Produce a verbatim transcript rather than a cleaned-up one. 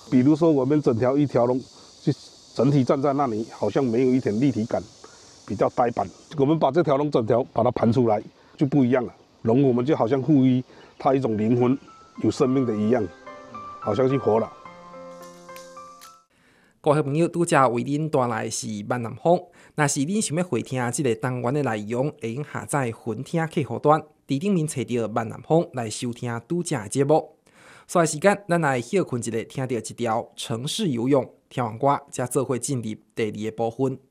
比如说我们整条一条龙，就整体站在那里，好像没有一点立体感，比较呆板。我们把这条龙整条把它盘出来，就不一样了。龙我们就好像赋予它一种灵魂，有生命的一样，好像是活了。 各位朋友，拄则为恁带来是闽南风。若是恁想要回听即个单元的内容，会用下载分听客户端，伫顶面找到闽南风来收听拄则的节目。所以时间，咱来休困一下，听到一条《城市游泳》，听完歌才做伙进入第二个部分。